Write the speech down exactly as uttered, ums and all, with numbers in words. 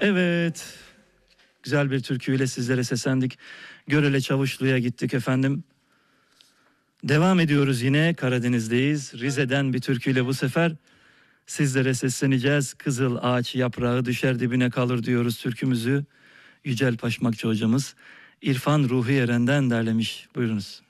Evet, güzel bir türküyle sizlere seslendik. Görele Çavuşlu'ya gittik efendim. Devam ediyoruz, yine Karadeniz'deyiz. Rize'den bir türküyle bu sefer sizlere sesleneceğiz. Kızıl ağaç yaprağı düşer dibine kalır diyoruz türkümüzü. Yücel Paşmakçı hocamız İrfan Ruhi Eren'den derlemiş. Buyurunuz.